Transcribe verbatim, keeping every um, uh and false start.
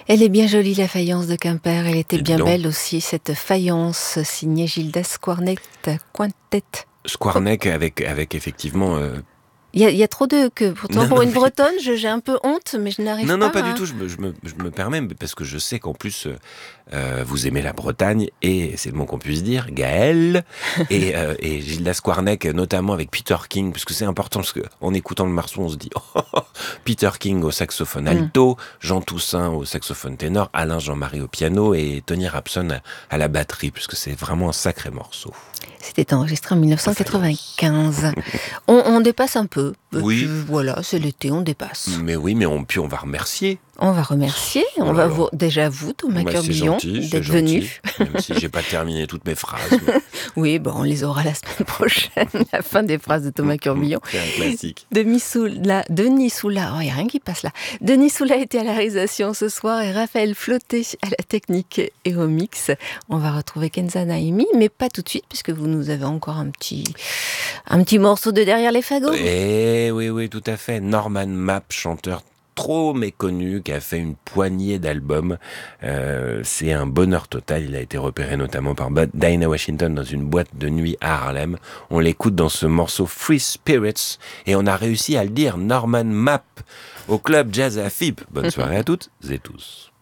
Elle est bien jolie, la faïence de Quimper. Elle était Dis bien donc. belle aussi, cette faïence signée Gildas Squarnet Quintet. Squarneck avec, avec effectivement... euh, Il y, a- il y a trop de... que Pourtant, Non, pour non, une mais- bretonne, je- j'ai un peu honte, mais je n'arrive Non, pas non, pas à... du tout. Je me, je me, je me permets, parce que je sais qu'en plus, euh, euh, vous aimez la Bretagne, et c'est le mot qu'on puisse dire, Gaël, et, euh, et Gildas Squarneck, notamment avec Peter King, parce que c'est important, parce qu'en écoutant le morceau, on se dit, oh, oh, Peter King au saxophone alto, Jean Toussaint au saxophone ténor, Alain Jean-Marie au piano, et Tony Rapson à, à la batterie, puisque c'est vraiment un sacré morceau. C'était enregistré en dix-neuf cent quatre-vingt-quinze. On, on dépasse un peu. Oui. Euh, Voilà, c'est l'été, on dépasse. Mais oui, mais on, puis on va remercier. On va remercier. Oh on là va là. vous, déjà vous, Thomas Bah, c'est Curbillon, gentil, c'est d'être gentil, venu. même si j'ai pas terminé toutes mes phrases. mais Oui, bon, on les aura la semaine prochaine, la fin des phrases de Thomas Curbillon. C'est un classique. Denis Soula, Denis Soula, oh, il n'y a rien qui passe là. Denis Soula était à la réalisation ce soir et Raphaël Flotté à la technique et au mix. On va retrouver Kenza Naimi, mais pas tout de suite, puisque vous nous avez encore un petit, un petit morceau de Derrière les fagots. Eh oui, oui, tout à fait. Norman Mapp, chanteur trop méconnu, qui a fait une poignée d'albums. Euh, c'est un bonheur total. Il a été repéré notamment par Dinah Washington dans une boîte de nuit à Harlem. On l'écoute dans ce morceau Free Spirits et on a réussi à le dire, Norman Mapp, au club Jazz à F I B. Bonne soirée à toutes et tous.